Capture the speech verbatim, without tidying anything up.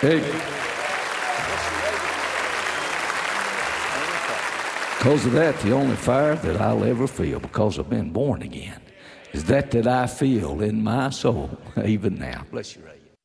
Hey. Because of that, the only fire that I'll ever feel, because I've been born again, is that that I feel in my soul even now. Bless you, Ray.